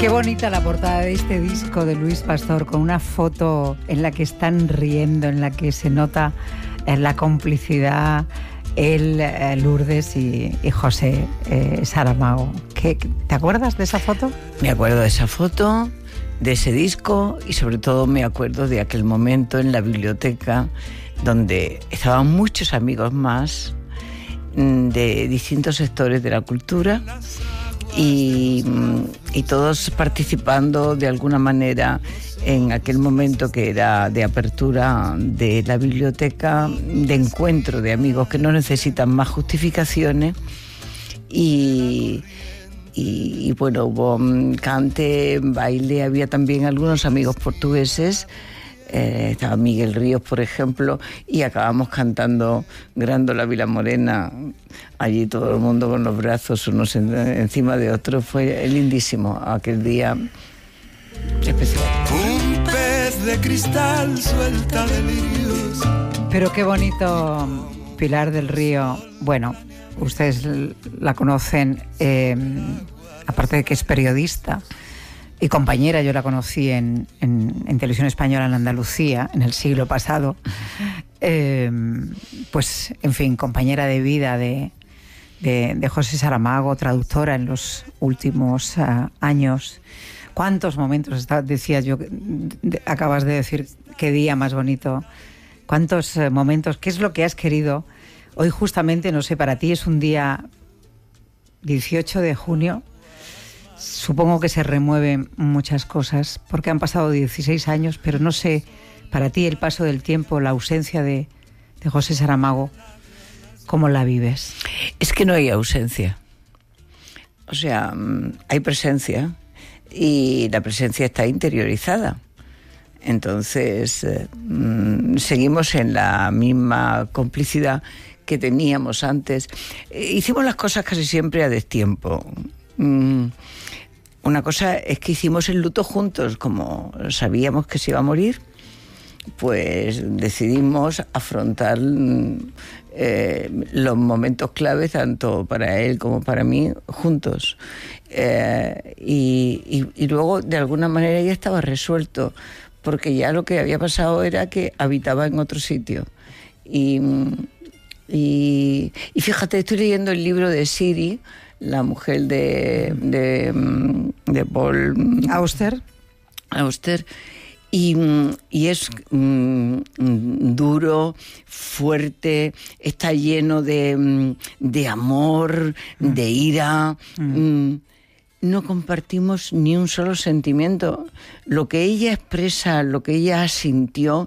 Qué bonita la portada de este disco de Luis Pastor, con una foto en la que están riendo, en la que se nota la complicidad, Lourdes y José Saramago. ¿Te acuerdas de esa foto? Me acuerdo de esa foto, de ese disco, y sobre todo me acuerdo de aquel momento en la biblioteca donde estaban muchos amigos más de distintos sectores de la cultura y todos participando de alguna manera en aquel momento que era de apertura de la biblioteca, de encuentro de amigos que no necesitan más justificaciones y bueno, hubo cante, baile, había también algunos amigos portugueses. Estaba Miguel Ríos, por ejemplo, y acabamos cantando Grándola Vila Morena, allí todo el mundo con los brazos unos encima de otros. Fue lindísimo aquel día especial. Un pez de cristal suelta delirios. Pero qué bonito, Pilar del Río. Bueno, ustedes la conocen, aparte de que es periodista y compañera. Yo la conocí en Televisión Española en Andalucía, en el siglo pasado. Pues, en fin, compañera de vida de José Saramago, traductora en los últimos años. ¿Cuántos momentos, decías yo, acabas de decir, qué día más bonito? ¿Cuántos momentos? ¿Qué es lo que has querido? Hoy justamente, no sé, para ti es un día 18 de junio. Supongo que se remueven muchas cosas, porque han pasado 16 años, pero no sé, para ti el paso del tiempo, la ausencia de José Saramago, ¿cómo la vives? Es que no hay ausencia. O sea, hay presencia y la presencia está interiorizada. Entonces, seguimos en la misma complicidad que teníamos antes. Hicimos las cosas casi siempre a destiempo. Una cosa es que hicimos el luto juntos, como sabíamos que se iba a morir, pues decidimos afrontar los momentos claves, tanto para él como para mí, juntos. Y luego, de alguna manera, ya estaba resuelto, porque ya lo que había pasado era que habitaba en otro sitio. Y fíjate, estoy leyendo el libro de Siri, la mujer de Paul Auster, y es duro, fuerte, está lleno de amor, de ira. No compartimos ni un solo sentimiento. Lo que ella expresa, lo que ella sintió,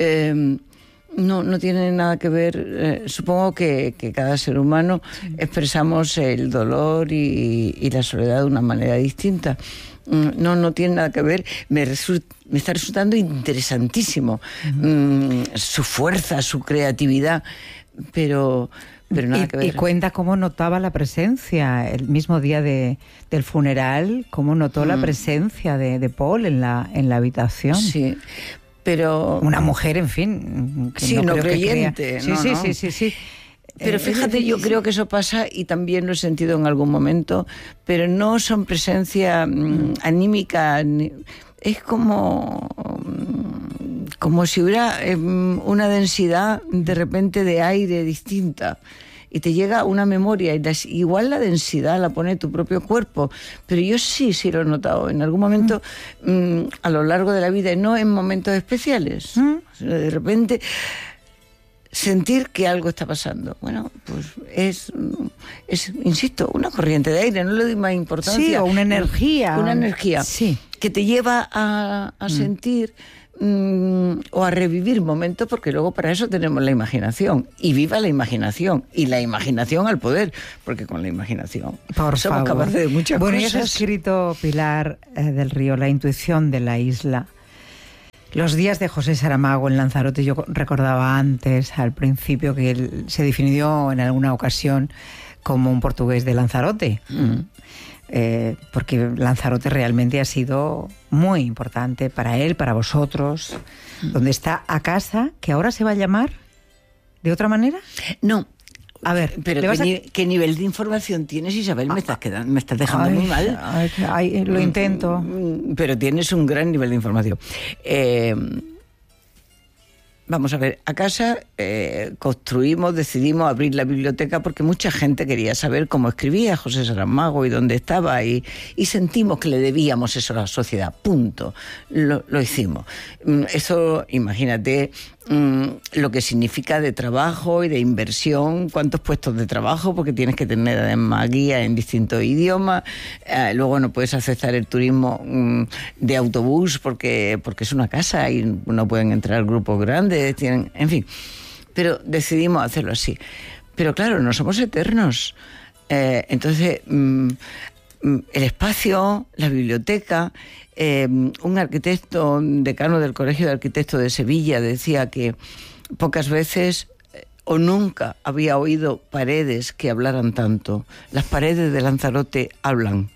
no tiene nada que ver. Supongo que cada ser humano expresamos el dolor y la soledad de una manera distinta. No tiene nada que ver. Me está resultando interesantísimo su fuerza, su creatividad, pero nada que ver. Y cuenta cómo notaba la presencia el mismo día del funeral, cómo notó la presencia de Paul en la habitación. Sí. Pero una mujer, en fin, que sí, no creyente. Sí. Pero fíjate, yo creo que eso pasa y también lo he sentido en algún momento, pero no son presencia anímica, es como si hubiera una densidad de repente de aire distinta. Y te llega una memoria, y igual la densidad la pone tu propio cuerpo, pero yo sí lo he notado en algún momento a lo largo de la vida, y no en momentos especiales. De repente sentir que algo está pasando. Bueno, pues es, insisto, una corriente de aire, no le doy más importancia. Sí, o una energía. Una energía que te lleva a sentir o a revivir momentos, porque luego para eso tenemos la imaginación, y viva la imaginación, y la imaginación al poder, porque con la imaginación somos capaces de muchas cosas. Bueno, ya has escrito, Pilar del Río, La intuición de la isla. Los días de José Saramago en Lanzarote, yo recordaba antes, al principio, que él se definió en alguna ocasión como un portugués de Lanzarote. Porque Lanzarote realmente ha sido muy importante para él, para vosotros, donde está a casa, que ahora se va a llamar de otra manera. No, A ver, pero ¿qué nivel de información tienes, Isabel? Me estás dejando muy mal. Lo intento. Pero tienes un gran nivel de información. Vamos a ver, a casa decidimos abrir la biblioteca porque mucha gente quería saber cómo escribía José Saramago y dónde estaba, y sentimos que le debíamos eso a la sociedad, punto. Lo hicimos. Eso, imagínate lo que significa de trabajo y de inversión, cuántos puestos de trabajo, porque tienes que tener además guías en distintos idiomas, luego no puedes aceptar el turismo de autobús porque es una casa y no pueden entrar grupos grandes, en fin, pero decidimos hacerlo así. Pero claro, no somos eternos, entonces el espacio, la biblioteca. Un arquitecto, decano del Colegio de Arquitectos de Sevilla, decía que pocas veces o nunca había oído paredes que hablaran tanto. Las paredes de Lanzarote hablan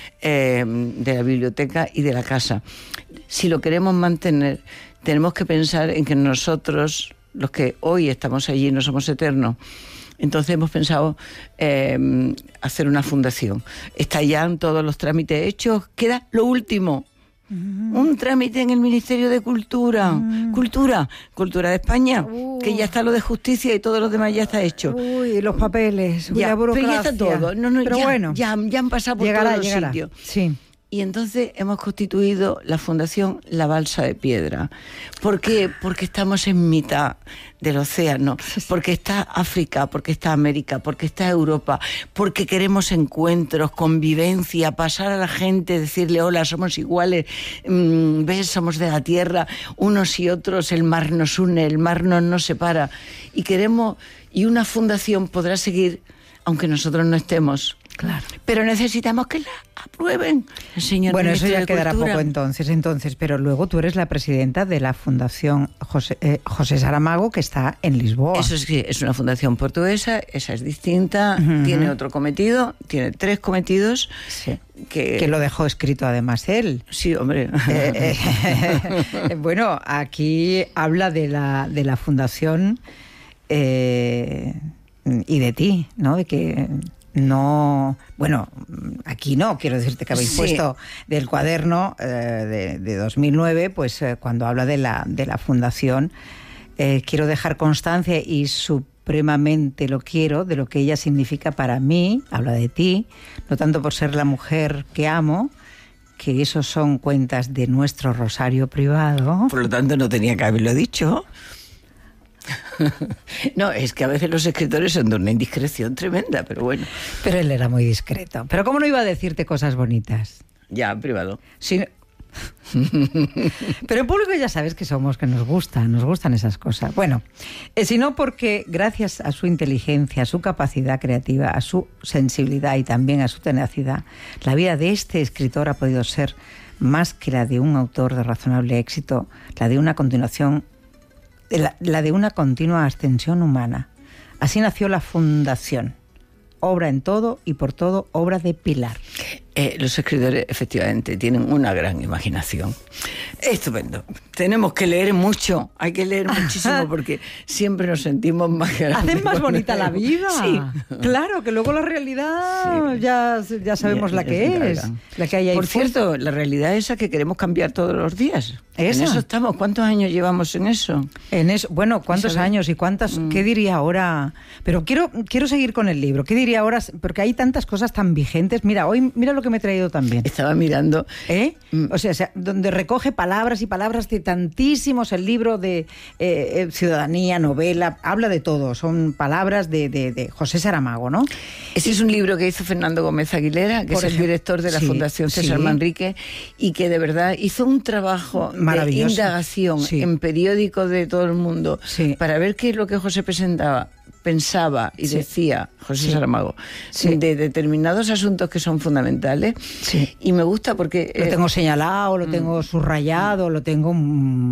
de la biblioteca y de la casa. Si lo queremos mantener, tenemos que pensar en que nosotros, los que hoy estamos allí, no somos eternos. Entonces hemos pensado hacer una fundación. Están ya todos los trámites hechos, queda lo último. Un trámite en el Ministerio de Cultura. Cultura de España, que ya está lo de justicia y todo lo demás ya está hecho. Uy, los papeles, ya, la burocracia. Pero ya está todo. Pero ya, bueno, ya han pasado por todos los sitios. Sí. Y entonces hemos constituido la Fundación La Balsa de Piedra. ¿Por qué? Porque estamos en mitad del océano, porque está África, porque está América, porque está Europa, porque queremos encuentros, convivencia, pasar a la gente, decirle hola, somos iguales, ves, somos de la tierra, unos y otros, el mar nos une, el mar nos separa. Y una fundación podrá seguir, aunque nosotros no estemos. Claro. Pero necesitamos que la aprueben el señor Bueno, ministro eso ya de quedará Cultura. poco entonces, pero luego tú eres la presidenta de la Fundación José Saramago, que está en Lisboa. Eso sí, es una fundación portuguesa, esa es distinta, tiene otro cometido, tiene 3 cometidos. Sí. Que lo dejó escrito además él. Sí, hombre. Bueno, aquí habla de la fundación y de ti, ¿no? De que no, bueno, aquí no, quiero decirte que habéis puesto del cuaderno de 2009, pues cuando habla de la fundación, quiero dejar constancia y supremamente lo quiero de lo que ella significa para mí, habla de ti, no tanto por ser la mujer que amo, que esos son cuentas de nuestro rosario privado. Por lo tanto no tenía que haberlo dicho. No, es que a veces los escritores son de una indiscreción tremenda, pero bueno. Pero él era muy discreto. Pero ¿cómo no iba a decirte cosas bonitas? Ya, en privado. Sí. Pero en público ya sabes que somos, que nos gustan esas cosas. Bueno, sino porque gracias a su inteligencia, a su capacidad creativa, a su sensibilidad y también a su tenacidad, la vida de este escritor ha podido ser más que la de un autor de razonable éxito, la de una continua ascensión humana. Así nació la Fundación. Obra en todo y por todo, obra de pilar. Los escritores efectivamente tienen una gran imaginación. Estupendo. Tenemos que leer mucho, hay que leer muchísimo porque siempre nos sentimos más grandes. Hacen más bonita la vida. Sí. Claro, que luego la realidad ya sabemos la que es. La que hay ahí. Por cierto, la realidad es esa que queremos cambiar todos los días. ¿Esa? En eso estamos. ¿Cuántos años llevamos en eso? Bueno, ¿cuántos años y cuántas? ¿Qué diría ahora? Pero quiero seguir con el libro. ¿Qué diría ahora? Porque hay tantas cosas tan vigentes. Mira lo que me he traído también. Estaba mirando. O sea, donde recoge palabras y palabras de tantísimos, el libro de ciudadanía, novela, habla de todo. Son palabras de José Saramago, ¿no? Ese es un libro que hizo Fernando Gómez Aguilera, que es el director de la Fundación César Manrique, y que de verdad hizo un trabajo de indagación en periódicos de todo el mundo para ver qué es lo que José pensaba y decía José Saramago de determinados asuntos que son fundamentales. Y me gusta porque lo tengo señalado, lo tengo subrayado, lo tengo